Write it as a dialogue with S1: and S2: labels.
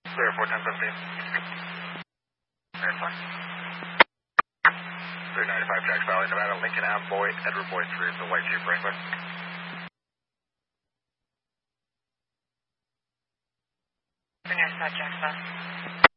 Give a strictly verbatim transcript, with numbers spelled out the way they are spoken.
S1: Clear four ten fifteen. Verify. three ninety-five Jack Valley, Nevada, Lincoln Ave, Boy, Edward Boy three, the white Jeep Wrangler.
S2: three ninety-five Jack Valley.